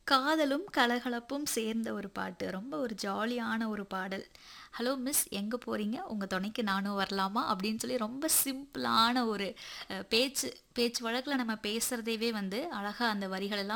காதலும் கலகலப்பும் சேர்ந்த ஒரு பாட்டு. ரொம்ப ஒரு ஜாலியான ஒரு பாடல். "ஹலோ மிஸ் எங்க போறீங்க? உங்க துணைக்கு நானும் வரலாமா?" அப்படின்னு சொல்லி ரொம்ப சிம்பிளான ஒரு பேச்சு பேச்சு வழக்குல நம்ம பேசுறதையவே வந்து அழகா அந்த வரிகள் எல்லாம்